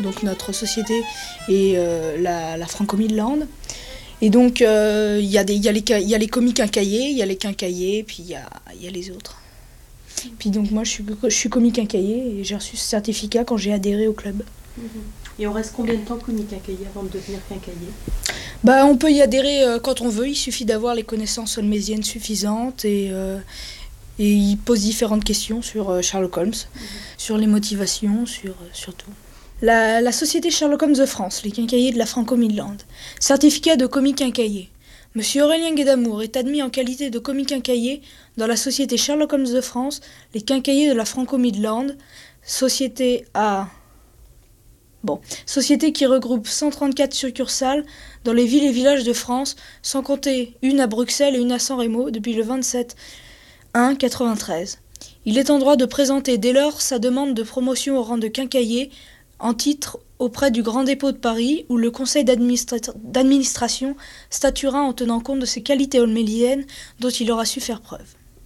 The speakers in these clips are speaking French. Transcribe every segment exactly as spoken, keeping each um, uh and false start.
donc notre société et euh, la, la Franco-Midland. Et donc il euh, y, y, y, y a les comiques quincaillers, il y a les quincaillers, puis il y a, y a les autres. Puis donc moi je suis, je suis comique quincailler et j'ai reçu ce certificat quand j'ai adhéré au club. Et on reste combien de temps comique quincailler avant de devenir quincailler? Bah, on peut y adhérer euh, quand on veut, il suffit d'avoir les connaissances holmésiennes suffisantes et, euh, et il pose différentes questions sur euh, Sherlock Holmes, mmh. sur les motivations, sur, euh, sur tout. La, la société Sherlock Holmes de France, les quincaillers de la Franco-Midland. Certificat de comique quincailler. Monsieur Aurélien Guédamour est admis en qualité de comique quincailler dans la société Sherlock Holmes de France, les quincaillers de la Franco-Midland, société à... Bon, société qui regroupe cent trente-quatre succursales dans les villes et villages de France, sans compter une à Bruxelles et une à San Remo depuis le vingt-sept un quatre-vingt-treize. Il est en droit de présenter dès lors sa demande de promotion au rang de quincailler en titre auprès du Grand Dépôt de Paris où le conseil d'administra- d'administration statuera en tenant compte de ses qualités holméliennes dont il aura su faire preuve.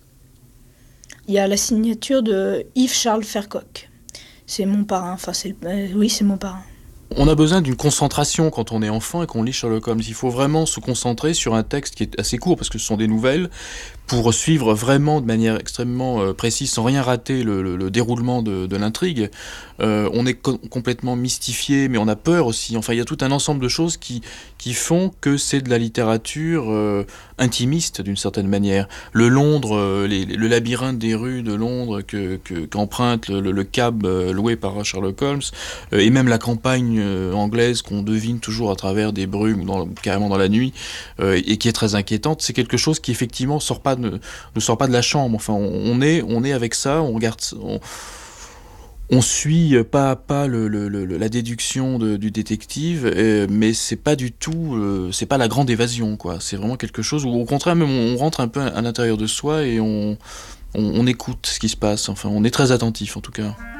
Il y a la signature de Yves-Charles Fercoq. C'est mon parrain, enfin c'est le... euh, oui c'est mon parrain. On a besoin d'une concentration quand on est enfant et qu'on lit Sherlock Holmes. Il faut vraiment se concentrer sur un texte qui est assez court parce que ce sont des nouvelles pour suivre vraiment de manière extrêmement euh, précise, sans rien rater le, le, le déroulement de, de l'intrigue. Euh, on est co- complètement mystifié, mais on a peur aussi. Enfin, il y a tout un ensemble de choses qui, qui font que c'est de la littérature euh, intimiste d'une certaine manière. Le Londres, euh, les, le labyrinthe des rues de Londres que, que, qu'emprunte le, le, le cab euh, loué par Sherlock Holmes, euh, et même la campagne euh, anglaise qu'on devine toujours à travers des brumes, dans, carrément dans la nuit, euh, et qui est très inquiétante, c'est quelque chose qui effectivement sort pas Ne, ne sort pas de la chambre. Enfin, on, on est, on est avec ça, on regarde, on, on suit pas à pas le, le, le, la déduction de, du détective, euh, mais c'est pas du tout, euh, c'est pas la grande évasion, quoi. C'est vraiment quelque chose où, au contraire, même on, on rentre un peu à, à l'intérieur de soi et on, on, on écoute ce qui se passe. Enfin, on est très attentif, en tout cas.